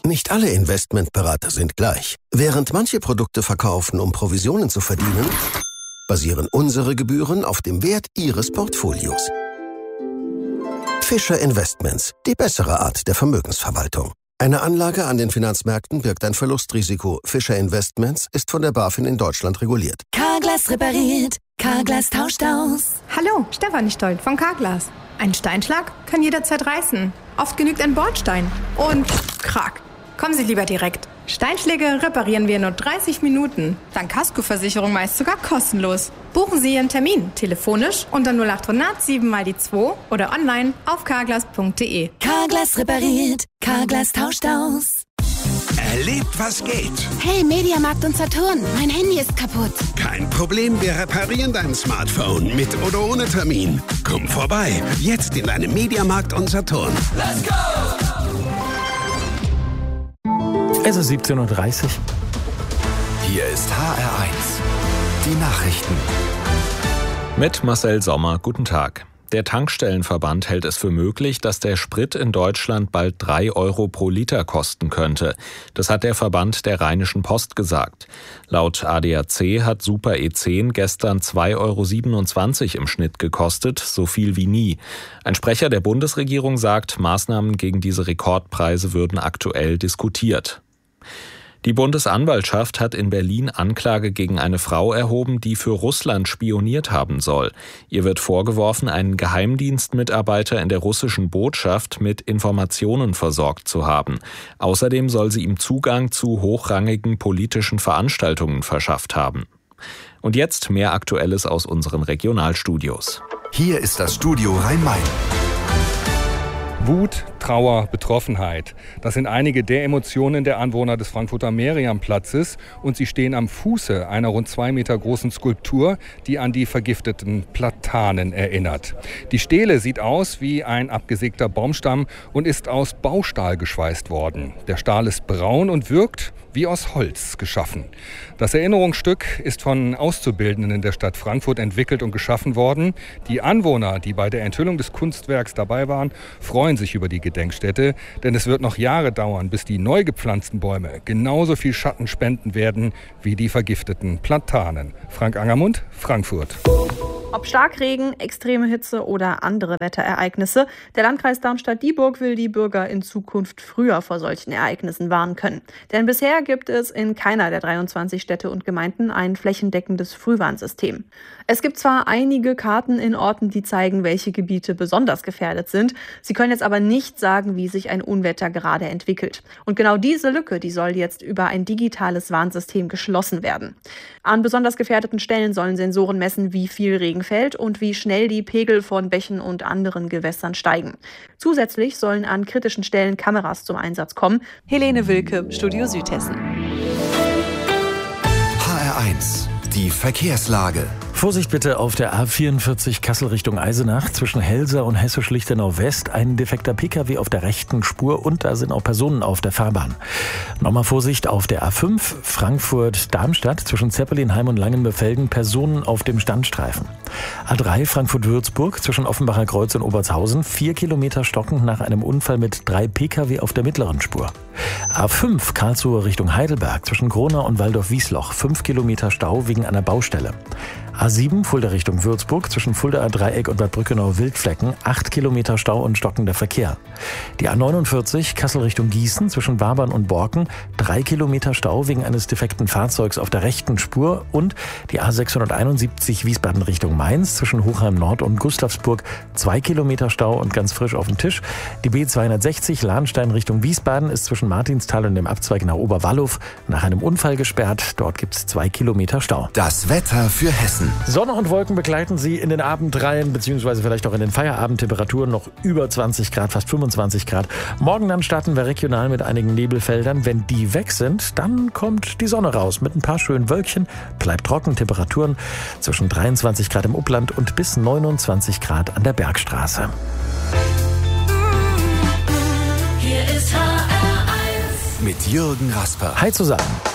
Nicht alle Investmentberater sind gleich. Während manche Produkte verkaufen, um Provisionen zu verdienen, basieren unsere Gebühren auf dem Wert Ihres Portfolios. Fischer Investments, die bessere Art der Vermögensverwaltung. Eine Anlage an den Finanzmärkten birgt ein Verlustrisiko. Fischer Investments ist von der BaFin in Deutschland reguliert. Carglass repariert, Carglass tauscht aus. Hallo, Stefanie Stoll von Carglass. Ein Steinschlag kann jederzeit reißen. Oft genügt ein Bordstein. Und krack. Kommen Sie lieber direkt. Steinschläge reparieren wir in nur 30 Minuten. Dank Kaskoversicherung meist sogar kostenlos. Buchen Sie Ihren Termin telefonisch unter 0800 7 mal die 2 oder online auf carglass.de. Carglass repariert, Carglass tauscht aus. Erlebt, was geht. Hey, Mediamarkt und Saturn, mein Handy ist kaputt. Kein Problem, wir reparieren dein Smartphone mit oder ohne Termin. Komm vorbei, jetzt in deinem Mediamarkt und Saturn. Let's go! Es ist 17:30 Uhr. Hier ist HR1, die Nachrichten. Mit Marcel Sommer, guten Tag. Der Tankstellenverband hält es für möglich, dass der Sprit in Deutschland bald 3 Euro pro Liter kosten könnte. Das hat der Verband der Rheinischen Post gesagt. Laut ADAC hat Super E10 gestern 2,27 Euro im Schnitt gekostet, so viel wie nie. Ein Sprecher der Bundesregierung sagt, Maßnahmen gegen diese Rekordpreise würden aktuell diskutiert. Die Bundesanwaltschaft hat in Berlin Anklage gegen eine Frau erhoben, die für Russland spioniert haben soll. Ihr wird vorgeworfen, einen Geheimdienstmitarbeiter in der russischen Botschaft mit Informationen versorgt zu haben. Außerdem soll sie ihm Zugang zu hochrangigen politischen Veranstaltungen verschafft haben. Und jetzt mehr Aktuelles aus unseren Regionalstudios. Hier ist das Studio Rhein-Main. Wut, Trauer, Betroffenheit. Das sind einige der Emotionen der Anwohner des Frankfurter Meriam-Platzes und sie stehen am Fuße einer rund 2 Meter großen Skulptur, die an die vergifteten Platanen erinnert. Die Stele sieht aus wie ein abgesägter Baumstamm und ist aus Baustahl geschweißt worden. Der Stahl ist braun und wirkt wie aus Holz geschaffen. Das Erinnerungsstück ist von Auszubildenden in der Stadt Frankfurt entwickelt und geschaffen worden. Die Anwohner, die bei der Enthüllung des Kunstwerks dabei waren, freuen sich über die Gedenkstätte, denn es wird noch Jahre dauern, bis die neu gepflanzten Bäume genauso viel Schatten spenden werden wie die vergifteten Platanen. Frank Angermund, Frankfurt. Ob Starkregen, extreme Hitze oder andere Wetterereignisse, der Landkreis Darmstadt-Dieburg will die Bürger in Zukunft früher vor solchen Ereignissen warnen können. Denn bisher gibt es in keiner der 23 Städte und Gemeinden ein flächendeckendes Frühwarnsystem. Es gibt zwar einige Karten in Orten, die zeigen, welche Gebiete besonders gefährdet sind. Sie können jetzt aber nicht sagen, wie sich ein Unwetter gerade entwickelt. Und genau diese Lücke, die soll jetzt über ein digitales Warnsystem geschlossen werden. An besonders gefährdeten Stellen sollen Sensoren messen, wie viel Regen fällt und wie schnell die Pegel von Bächen und anderen Gewässern steigen. Zusätzlich sollen an kritischen Stellen Kameras zum Einsatz kommen. Helene Wilke, Studio Südhessen. HR1, die Verkehrslage. Vorsicht bitte auf der A44 Kassel Richtung Eisenach zwischen Helsa und Hessisch-Lichtenau West. Ein defekter Pkw auf der rechten Spur und da sind auch Personen auf der Fahrbahn. Nochmal Vorsicht auf der A5 Frankfurt-Darmstadt zwischen Zeppelinheim und Langenbefelden. Personen auf dem Standstreifen. A3 Frankfurt-Würzburg zwischen Offenbacher Kreuz und Obertshausen. 4 Kilometer stockend nach einem Unfall mit 3 Pkw auf der mittleren Spur. A5 Karlsruhe Richtung Heidelberg zwischen Gronau und Waldorf-Wiesloch. 5 Kilometer Stau wegen einer Baustelle. A7 Fulda Richtung Würzburg zwischen Fuldaer Dreieck und Bad Brückenau-Wildflecken 8 Kilometer Stau und stockender Verkehr. Die A49 Kassel Richtung Gießen zwischen Wabern und Borken 3 Kilometer Stau wegen eines defekten Fahrzeugs auf der rechten Spur und die A671 Wiesbaden Richtung Mainz zwischen Hochheim Nord und Gustavsburg 2 Kilometer Stau und ganz frisch auf dem Tisch. Die B260 Lahnstein Richtung Wiesbaden ist zwischen Martinsthal und dem Abzweig nach Oberwallow nach einem Unfall gesperrt. Dort gibt es 2 Kilometer Stau. Das Wetter für Hessen. Sonne und Wolken begleiten Sie in den Abendreihen beziehungsweise vielleicht auch in den Feierabendtemperaturen noch über 20 Grad, fast 25 Grad. Morgen dann starten wir regional mit einigen Nebelfeldern. Wenn die weg sind, dann kommt die Sonne raus mit ein paar schönen Wölkchen. Bleibt trocken, Temperaturen zwischen 23 Grad im Upland und bis 29 Grad an der Bergstraße. Hier ist HR1 mit Jürgen Rasper. Hi zusammen.